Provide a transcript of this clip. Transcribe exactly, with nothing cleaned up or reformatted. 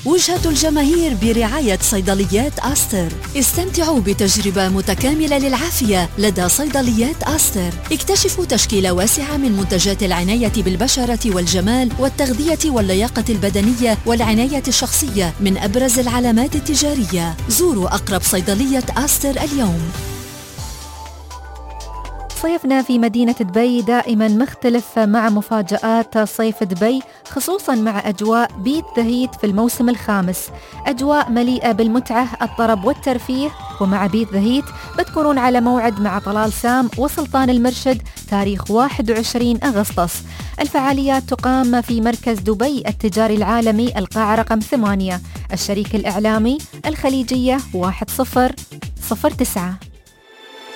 وجهة الجماهير برعاية صيدليات آستر. استمتعوا بتجربة متكاملة للعافية لدى صيدليات آستر. اكتشفوا تشكيلة واسعة من منتجات العناية بالبشرة والجمال والتغذية واللياقة البدنية والعناية الشخصية من أبرز العلامات التجارية. زوروا أقرب صيدلية آستر اليوم. صيفنا في مدينة دبي دائما مختلف مع مفاجآت صيف دبي، خصوصا مع أجواء بيت ذا هيت في الموسم الخامس. أجواء مليئة بالمتعة، الطرب والترفيه. ومع بيت ذا هيت بتكونون على موعد مع طلال سام وسلطان المرشد تاريخ واحد وعشرين أغسطس. الفعاليات تقام في مركز دبي التجاري العالمي، القاعة رقم ثمانية، الشريك الإعلامي الخليجية واحد صفر صفر تسعة.